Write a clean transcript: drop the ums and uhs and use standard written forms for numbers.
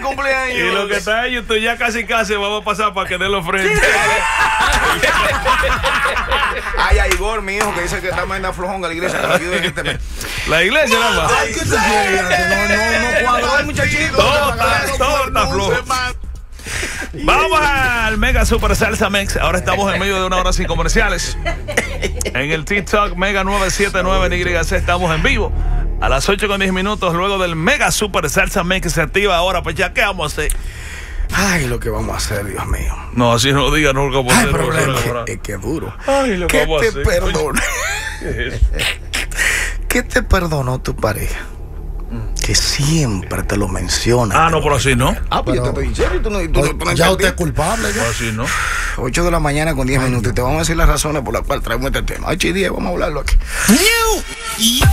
cumpleaños. Y lo que está en YouTube ya casi vamos a pasar para que den los frentes. Ay, a Igor, mi hijo, que dice que está más flojón a la iglesia. Que lo ayude en este mes. La iglesia nada más. Ay, ¿qué tú quieres? No cuadra, muchachito. Todo está flojo. Vamos al Mega Super Salsa Mix. Ahora estamos en medio de una hora sin comerciales. En el TikTok Mega 979 NYC estamos en vivo. A las 8:10 luego del Mega Super Salsa Mix se activa ahora. Pues ya, ¿qué vamos a hacer? Ay, lo que vamos a hacer, Dios mío. No, así no diga nunca. Ay, el problema es que es duro. Ay, lo ¿Qué vamos a te hacer? perdona? ¿Qué es eso? ¿Qué te perdonó tu pareja? Que siempre te lo menciona. Ah, no, pero así no. Ah, pues yo te estoy diciendo y tú no Ya usted es entendiste. culpable. Ya. Así no. 8 de la mañana con 10 minutos. Y te vamos a decir las razones por las cuales traemos este tema. 8 y 10, vamos a hablarlo aquí.